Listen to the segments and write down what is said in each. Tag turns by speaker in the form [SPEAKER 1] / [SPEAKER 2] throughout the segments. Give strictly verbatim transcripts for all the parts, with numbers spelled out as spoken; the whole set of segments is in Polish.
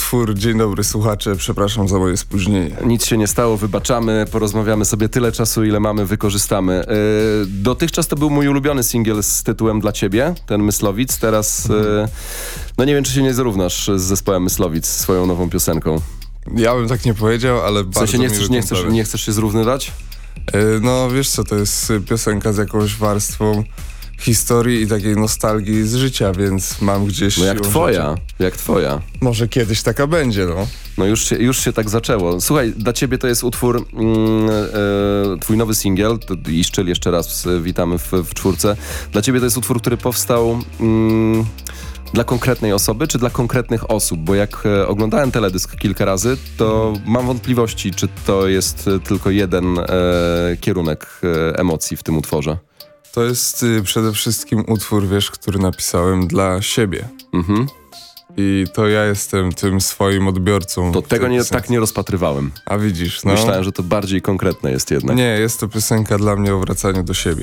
[SPEAKER 1] utwór Dzień dobry słuchacze, przepraszam za moje spóźnienie.
[SPEAKER 2] Nic się nie stało, wybaczamy, porozmawiamy sobie tyle czasu, ile mamy, wykorzystamy. Yy, dotychczas to był mój ulubiony singiel z tytułem Dla Ciebie, ten Myslowic. Teraz, yy, no nie wiem, czy się nie zrównasz z zespołem Myslowic swoją nową piosenką.
[SPEAKER 1] Ja bym tak nie powiedział, ale
[SPEAKER 2] w
[SPEAKER 1] bardzo
[SPEAKER 2] sensie nie chcesz, nie, chcesz,
[SPEAKER 1] komplement.
[SPEAKER 2] nie chcesz się zrównywać?
[SPEAKER 1] Yy, no wiesz co, to jest piosenka z jakąś warstwą historii i takiej nostalgii z życia, więc mam gdzieś...
[SPEAKER 2] No jak
[SPEAKER 1] siłą
[SPEAKER 2] twoja,
[SPEAKER 1] rzeczy.
[SPEAKER 2] jak twoja.
[SPEAKER 1] Może kiedyś taka będzie, no.
[SPEAKER 2] No już się, już się tak zaczęło. Słuchaj, dla ciebie to jest utwór, mm, e, twój nowy singiel, to, i Szczyl jeszcze raz witamy w, w czwórce. Dla ciebie to jest utwór, który powstał mm, dla konkretnej osoby, czy dla konkretnych osób? Bo jak e, oglądałem teledysk kilka razy, to mam wątpliwości, czy to jest tylko jeden e, kierunek e, emocji w tym utworze.
[SPEAKER 1] To jest y, przede wszystkim utwór, wiesz, który napisałem dla siebie.
[SPEAKER 2] Mhm.
[SPEAKER 1] I to ja jestem tym swoim odbiorcą.
[SPEAKER 2] To tego nie,
[SPEAKER 1] piosenki.
[SPEAKER 2] tak nie rozpatrywałem.
[SPEAKER 1] A widzisz, no.
[SPEAKER 2] Myślałem, że to bardziej konkretne jest jednak.
[SPEAKER 1] Nie, jest to piosenka dla mnie o wracaniu do siebie.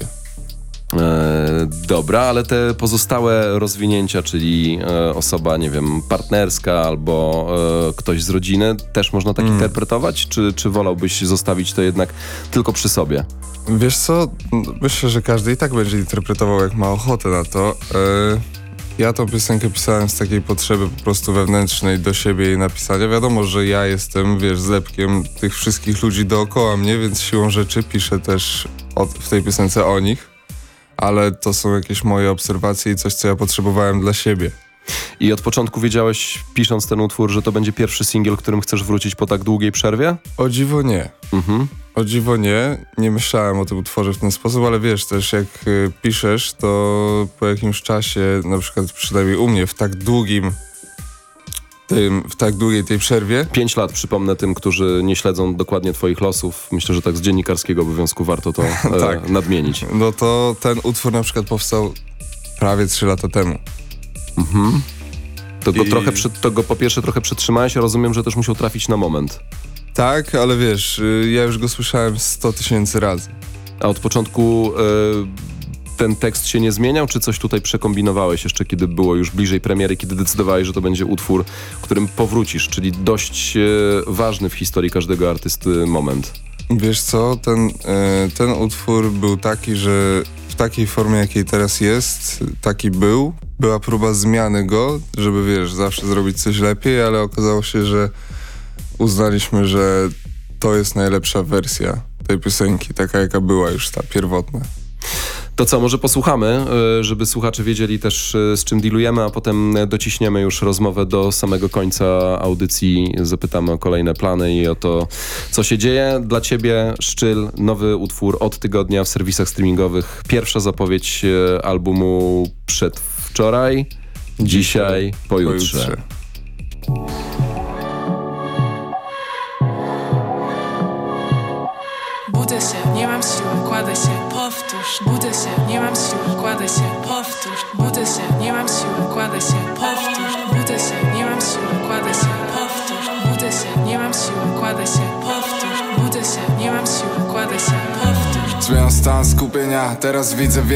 [SPEAKER 2] E, dobra, ale te pozostałe rozwinięcia, czyli e, osoba, nie wiem, partnerska albo e, ktoś z rodziny, też można tak
[SPEAKER 1] Mm.
[SPEAKER 2] interpretować? Czy, czy wolałbyś zostawić to jednak tylko przy sobie?
[SPEAKER 1] Wiesz co, myślę, że każdy i tak będzie interpretował, jak ma ochotę na to. E, ja tą piosenkę pisałem z takiej potrzeby po prostu wewnętrznej do siebie i napisania. Wiadomo, że ja jestem, wiesz, zlepkiem tych wszystkich ludzi dookoła mnie, więc siłą rzeczy piszę też o, w tej piosence o nich. Ale to są jakieś moje obserwacje i coś, co ja potrzebowałem dla siebie.
[SPEAKER 2] I od początku wiedziałeś, pisząc ten utwór, że to będzie pierwszy singiel, którym chcesz wrócić po tak długiej przerwie?
[SPEAKER 1] O dziwo nie.
[SPEAKER 2] Mhm.
[SPEAKER 1] O dziwo nie. Nie myślałem o tym utworze w ten sposób, ale wiesz, też jak y, piszesz, to po jakimś czasie, na przykład przynajmniej u mnie, w tak długim tym, w tak długiej tej przerwie.
[SPEAKER 2] Pięć lat, przypomnę tym, którzy nie śledzą dokładnie twoich losów. Myślę, że tak z dziennikarskiego obowiązku warto to e,
[SPEAKER 1] Tak.
[SPEAKER 2] nadmienić.
[SPEAKER 1] No to ten utwór na przykład powstał prawie trzy lata temu.
[SPEAKER 2] Mhm. To go,
[SPEAKER 1] I-
[SPEAKER 2] trochę przy, to go po pierwsze trochę przytrzymałeś, a rozumiem, że też musiał trafić na moment.
[SPEAKER 1] Tak, ale wiesz, y, ja już go słyszałem sto tysięcy razy.
[SPEAKER 2] A od początku e, ten tekst się nie zmieniał, czy coś tutaj przekombinowałeś jeszcze, kiedy było już bliżej premiery, kiedy decydowałeś, że to będzie utwór, którym powrócisz, czyli dość e, ważny w historii każdego artysty moment.
[SPEAKER 1] Wiesz co, ten, y, ten utwór był taki, że w takiej formie, jakiej teraz jest, taki był. Była próba zmiany go, żeby, wiesz, zawsze zrobić coś lepiej, ale okazało się, że uznaliśmy, że to jest najlepsza wersja tej piosenki, taka jaka była już ta pierwotna.
[SPEAKER 2] To co, może posłuchamy, y, żeby słuchacze wiedzieli też, y, z czym dealujemy, a potem dociśniemy już rozmowę do samego końca audycji. Zapytamy o kolejne plany i o to, co się dzieje. Dla ciebie Szczyl, nowy utwór od tygodnia w serwisach streamingowych. Pierwsza zapowiedź y, albumu przedwczoraj, dzisiaj, pojutrze.
[SPEAKER 1] Pojutrze.
[SPEAKER 3] Budzę się, nie mam siły, kładę się, powtórz. Budzę się, nie mam siły, kładę się, powtórz. Budzę się, nie mam siły, kładę się, powtórz. Budzę się, nie mam siły, kładę się, powtórz. Budzę się, nie mam siły, kładę się, powtórz. Budzę się, nie mam siły, kładę się, powtórz.
[SPEAKER 4] Zmieniam stan skupienia, teraz widzę